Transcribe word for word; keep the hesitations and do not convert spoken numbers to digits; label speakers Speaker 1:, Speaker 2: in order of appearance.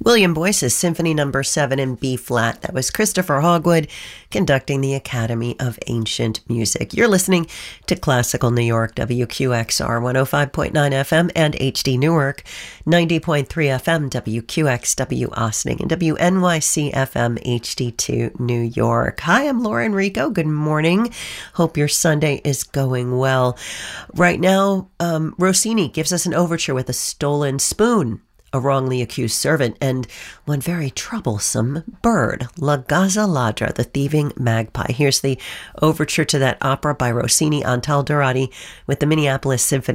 Speaker 1: William Boyce's Symphony Number seven in B-flat. That was Christopher Hogwood conducting the Academy of Ancient Music. You're listening to Classical New York, W Q X R one oh five point nine F M and H D Newark, ninety point three F M, W Q X W Austining, and W N Y C F M H D two New York. Hi, I'm Laura Enrico. Good morning. Hope your Sunday is going well. Right now, um, Rossini gives us an overture with a stolen spoon, a wrongly accused servant, and one very troublesome bird, La Gazza Ladra, the thieving magpie. Here's the overture to that opera by Rossini, Antal Dorati, with the Minneapolis Symphony